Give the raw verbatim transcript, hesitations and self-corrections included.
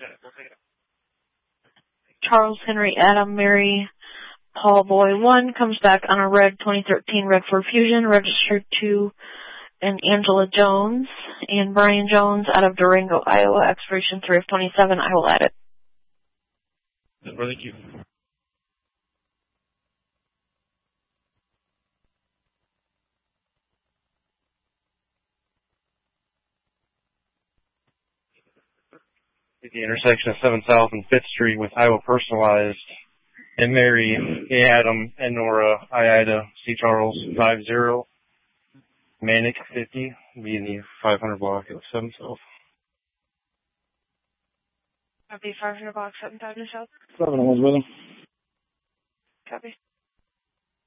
Charles Henry Adam Mary Paul Boy one comes back on a red twenty thirteen Redford Fusion, registered to an Angela Jones and Brian Jones out of Durango, Iowa, expiration three of twenty-seven. I will add it. Thank you. At the intersection of seventh South and fifth Street with Iowa Personalized and Mary, A. Adam, and Nora, I. Ida, C. Charles, five zero. Manic fifty, be in the five hundred block of seventh South. Copy, five hundred block, seven thousand South. seven, Elizabeth. Copy.